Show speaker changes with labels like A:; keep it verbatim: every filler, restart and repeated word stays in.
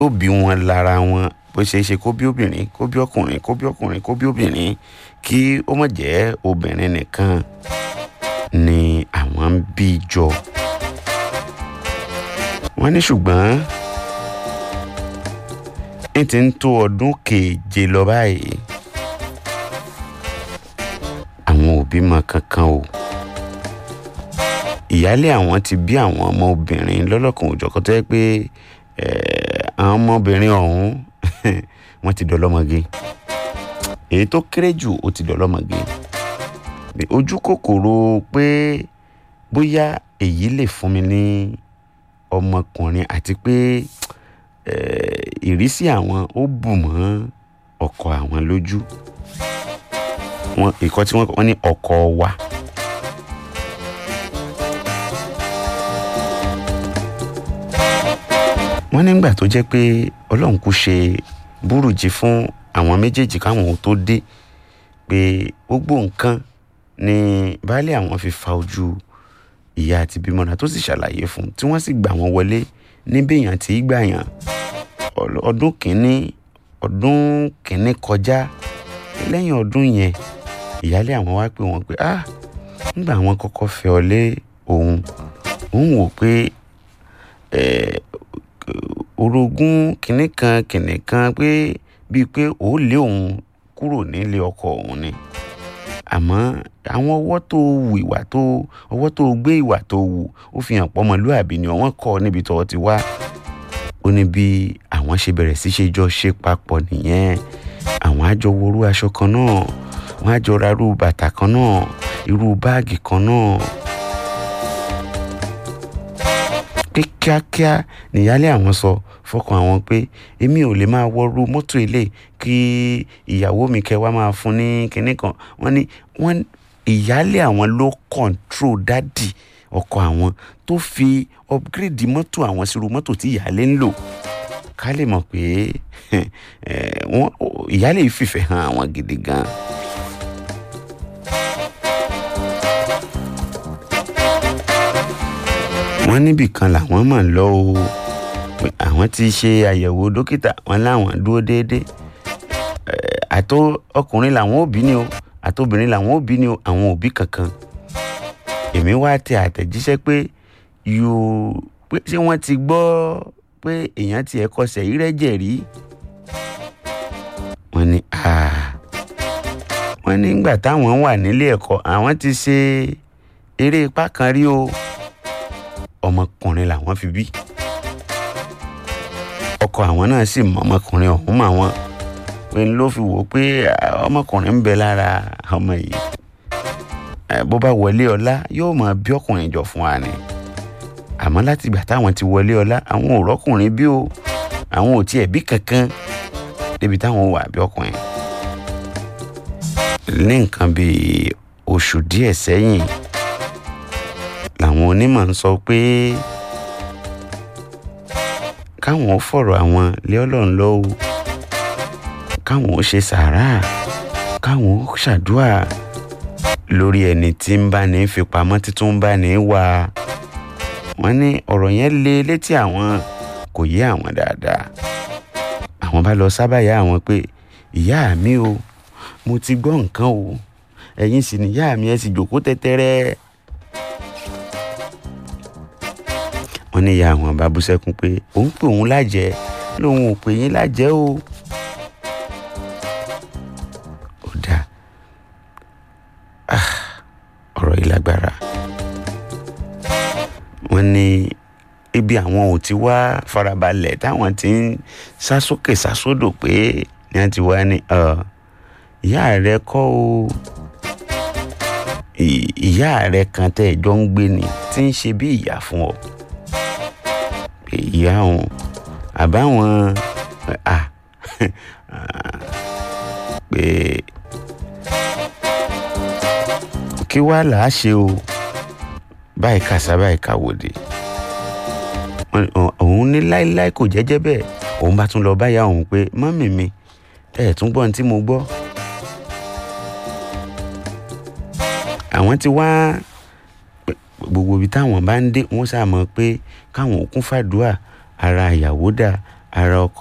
A: ó bí wọn lára wọn bó ṣe é ṣe kó bí obìnrin kó bí ọkùnrin kó bí ọkùnrin kó bí obìnrin kí ó má jẹ́ obìnrin nìkan ni àwọn ń bí jọ. wọ́n ní ṣùgbọ́n ní ti ń tó ọdún keje lọ báyìí àwọn òbí mọ kankan o. ìyáálé àwọn ti bí àwọn ọmọbìnrin lọ́lọ́kan òjọ̀kan tó yẹ pé àwọn ọmọbìnrin ọ̀hún wọ́n ti dọlọ́mọge. èyí tó kéré jù ó ti dọlọ́mọge. ojú kòkòrò pé bóyá èyí lè fún mi ní ọmọkùnrin àti pé ìrísí àwọn ó bù mọ́ ọkọ àwọn lójú. wọn ìkọ́ tí wọ́n ní ọkọ wa. wọ́n nígbà tó jẹ́ pé ọlọ́run kò ṣe búrùjì fún àwọn méjèèjì káwọn ò tó dé pé gbogbo nǹkan ni baálé àwọn fi fa ojú ìyá àti bímọ́ra tó sì ṣàlàyé fún tí wọ́n sì gbà wọ́n wọlé níbèèyàn tí í gbà yàn. ọdún kìíní ọdún kìíní kọjá lẹ́yìn ọdún yẹn ìyáálé àwọn wá pé wọ́n pé ah nígbà àwọn kọ́kọ́ fẹ́ ọ lé òun òun wò pé orogún kìíní kan kìíní kan pé bíi pé ó lé òun kúrò nílé ọkọ òun ni. àmọ́ àwọn ọwọ́ tó wù ìwà tó ọwọ́ tó gbé ìwà tó wù ó fi hàn pọ́ ọmọlúàbí ni wọ́n kọ́ níbi tó ti wá. ó ní bí àwọn ṣe bẹ̀rẹ̀ sí ṣe jọ ṣe papọ̀ nìyẹn. àwọn á jọ worú aṣọ kan náà wọ́n á jọ ra irú bàtà kan náà irú báàgì kan náà. pé kíákíá nìyálé àwọn sọ fọkàn àwọn pé èmi ò lè máa wọrú mọ́tò ilé kí ìyàwó mi kẹ́ wá máa fún ní kinní kan. wọ́n ní wọ́n ìyálé àwọn ló kọ̀ǹtró dádì ọkọ àwọn tó fi upgrade mọ́tò àwọn sírú mọ́tò tí ìyálé ń lò ká lè mọ̀ pé ìyálé yìí fìfẹ́ hàn àwọn gidi gan. wọ́n níbì kan làwọn máa ń lọ o àwọn ti ṣe àyẹ̀wò dókítà wọn láwọn dúró déédéé àtọ ọkùnrin làwọn òbí ni o àtobìnrin làwọn òbí ni o àwọn òbí kankan. èmi wá tẹ àtẹ̀jíṣẹ́ pé yóò pé ṣé wọ́n ti gbọ́ pé èèyàn ti ẹ̀kọ́ ṣẹ̀ ìrẹ́jẹ̀ rí. wọ́n ní wọ́n ní nígbà táwọn wà nílé ẹ̀kọ́ àwọn ti ṣe eré ipá kan rí o ọmọkùnrin làwọn fi bí. ọkọ àwọn náà sì mọ ọmọkùnrin ọ̀hún mà wọ́n pé ló fi wò ó pé ọmọkùnrin ń bẹ lára ọmọ yìí bó bá wọlé ọlá yóò máa bí ọkùnrin jọ fún wa ni. àmọ́ láti ìgbà táwọn ti wọlé ọlá àwọn ò rọ́kùnrin bí o àwọn ò tiẹ̀ bí kankan débi táwọn wà bí ọkùnrin. ní nǹkan bíi oṣù díẹ̀ sẹ́yìn làwọn onímọ̀ ń sọ pé káwọn ó fọ̀rọ̀ àwọn lé Ọlọ́run lọ́wọ́ káwọn ó ṣe sàárà káwọn ó ṣàdúà lórí ẹni tí ń bá ní fipamọ́ títún ń bá ní wá. wọ́n ní ọ̀rọ̀ yẹn lé létí àwọn kò yé àwọn dáadáa. àwọn bá lọ sábàyà àwọn pé ìyá mi o mo ti gbọ́ nǹkan o ẹ̀yin sì ni ìyá mi ẹ sì jókòó tẹ́tẹ́rẹ́. wọ́n ní ìyá àwọn bá bú sẹ́kún pé òun pè òun lájẹ́ lòun ò pè yín lájẹ́ o. ó dáa ọ̀rọ̀ yìí lágbára. wọ́n ní ibi àwọn ò ti wá farabalẹ̀ táwọn ti ń sá sókè sá sódò pé ní wọ́n ti wá ní ìyá rẹ kọ́ o ìyá rẹ kan tẹ́ ẹ jọ ń gbé ni tí ń ṣe bí ìyá fún ọ. ìyá òun àbáwọn pé kí wàá là á ṣe o báyìí kàṣà báyìí kàwòdì. òun ní láíláí kò jẹ́jẹ́ bẹ́ẹ̀ òun bá tún lọ báyà òun pé mọ́mì mi ẹ̀ tún gbọ́ ní tí mo gbọ́. àwọn ti wá gbogbo ibi táwọn bá ń dé wọ́n ṣàmọ̀ pé káwọn ò kún fàdúà ara ìyàwó dà ara ọkọ